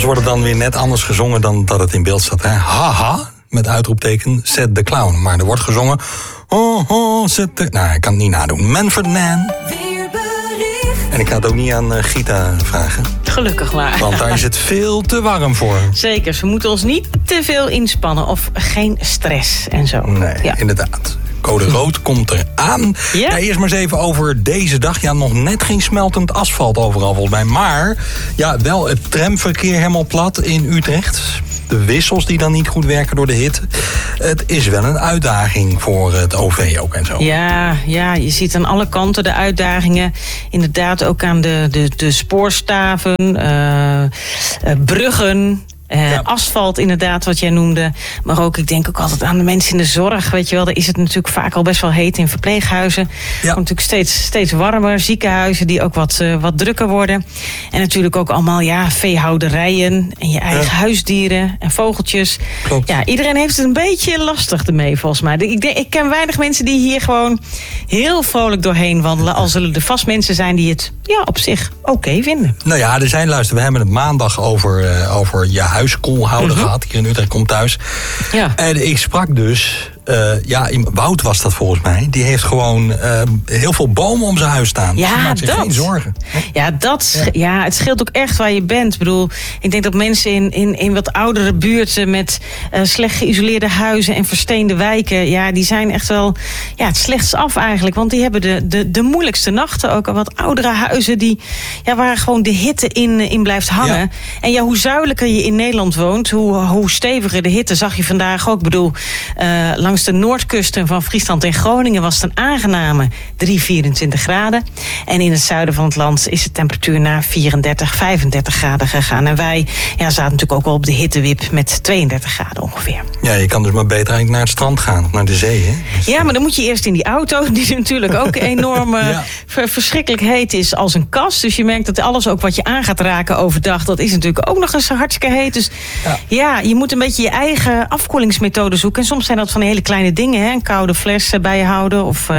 wordt het dan weer net anders gezongen dan dat het in beeld staat. Hè? Haha, met uitroepteken, Zet de Clown. Maar er wordt gezongen, zet de... Nou, ik kan het niet nadoen. Manfred Mann. En ik ga het ook niet aan Gita vragen. Gelukkig maar. Want daar is het veel te warm voor. Zeker, we moeten ons niet te veel inspannen of geen stress en zo. Nee, inderdaad. Code rood komt eraan. Ja. Ja, eerst maar eens even over deze dag. Ja, nog net geen smeltend asfalt overal volgens mij. Maar ja, wel het tramverkeer helemaal plat in Utrecht. De wissels die dan niet goed werken door de hitte. Het is wel een uitdaging voor het OV ook en zo. Ja, je ziet aan alle kanten de uitdagingen. Inderdaad ook aan de spoorstaven, bruggen. Asfalt inderdaad, wat jij noemde. Maar ook, ik denk ook altijd aan de mensen in de zorg. Weet je wel, daar is het natuurlijk vaak al best wel heet in verpleeghuizen. Ja. Komt natuurlijk steeds warmer. Ziekenhuizen die ook wat drukker worden. En natuurlijk ook allemaal veehouderijen. En je eigen huisdieren en vogeltjes. Klopt. Ja, iedereen heeft het een beetje lastig ermee volgens mij. Ik ken weinig mensen die hier gewoon heel vrolijk doorheen wandelen. Al zullen er vast mensen zijn die het op zich oké vinden. Nou ja, we hebben het maandag over je huiskoolhouder gehad. Hier in Utrecht komt thuis. Ja. En ik sprak dus... in Wout was dat volgens mij. Die heeft gewoon heel veel bomen om zijn huis staan. Ja, dus maakt zich geen zorgen. Ja, het scheelt ook echt waar je bent. Ik bedoel, ik denk dat mensen in wat oudere buurten met slecht geïsoleerde huizen en versteende wijken, die zijn echt wel het slechtst af eigenlijk. Want die hebben de moeilijkste nachten ook. Wat oudere huizen waar gewoon de hitte in blijft hangen. Ja. En hoe zuidelijker je in Nederland woont, hoe steviger de hitte, zag je vandaag ook. Ik bedoel, langs de noordkusten van Friesland en Groningen was het een aangename 24 graden. En in het zuiden van het land is de temperatuur naar 34, 35 graden gegaan. En wij zaten natuurlijk ook wel op de hittewip met 32 graden ongeveer. Ja, je kan dus maar beter eigenlijk naar het strand gaan of naar de zee, hè? Dus ja, maar dan moet je eerst in die auto, die natuurlijk ook enorm verschrikkelijk heet is als een kast. Dus je merkt dat alles ook wat je aan gaat raken overdag, dat is natuurlijk ook nog eens hartstikke heet. Dus je moet een beetje je eigen afkoelingsmethode zoeken. En soms zijn dat van hele kleine dingen, hè? Een koude fles bij je houden of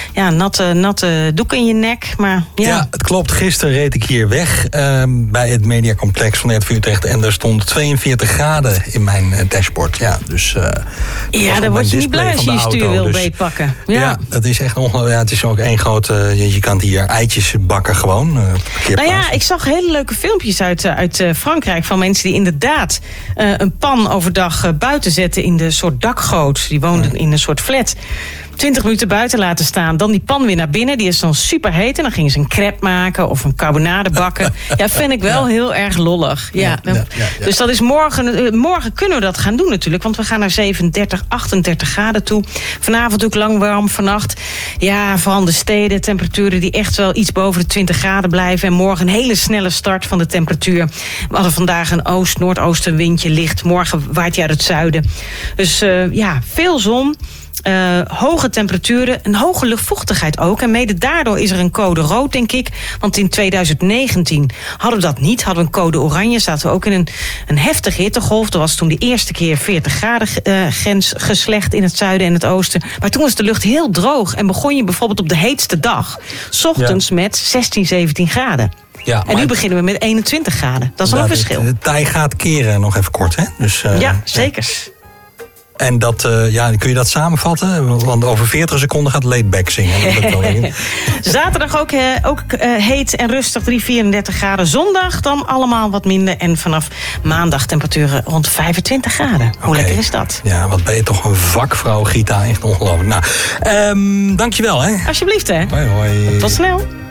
natte doek in je nek. Maar, ja, het klopt. Gisteren reed ik hier weg bij het mediacomplex van RTV Utrecht en er stond 42 graden in mijn dashboard. Ja, dus daar word je niet blij als je je stuurwiel beetpakken. Ja, dat is echt ongelooflijk. Ja, het is ook één grote. Je kan hier eitjes bakken gewoon. Ik zag hele leuke filmpjes uit Frankrijk van mensen die inderdaad een pan overdag buiten zetten in de soort dakgoot. Die woonden in een soort flat. 20 minuten buiten laten staan. Dan die pan weer naar binnen. Die is dan super heet. En dan gingen ze een crepe maken of een carbonade bakken. Ja, vind ik wel heel erg lollig. Ja. Dus dat is morgen. Morgen kunnen we dat gaan doen natuurlijk. Want we gaan naar 37, 38 graden toe. Vanavond ook lang warm. Vannacht. Ja, vooral de steden. Temperaturen die echt wel iets boven de 20 graden blijven. En morgen een hele snelle start van de temperatuur. We hadden vandaag een noordoostenwindje licht. Morgen waait hij uit het zuiden. Dus veel zon. Hoge temperaturen, een hoge luchtvochtigheid ook. En mede daardoor is er een code rood, denk ik. Want in 2019 hadden we dat niet. Hadden we een code oranje. Zaten we ook in een heftige hittegolf. Dat was toen de eerste keer 40 graden grens geslecht in het zuiden en het oosten. Maar toen was de lucht heel droog. En begon je bijvoorbeeld op de heetste dag 's ochtends met 16, 17 graden. Ja, en nu beginnen we met 21 graden. Dat is wel een verschil. De tij gaat keren nog even kort, hè? Dus, zeker. En dat, kun je dat samenvatten? Want over 40 seconden gaat Laidback zingen. Zaterdag ook heet en rustig, 34 graden. Zondag dan allemaal wat minder. En vanaf maandag temperaturen rond 25 graden. Hoe lekker is dat? Ja, wat ben je toch een vakvrouw, Gita. Echt ongelooflijk. Nou, dankjewel, hè. Alsjeblieft, hè. Hoi, hoi. Tot snel.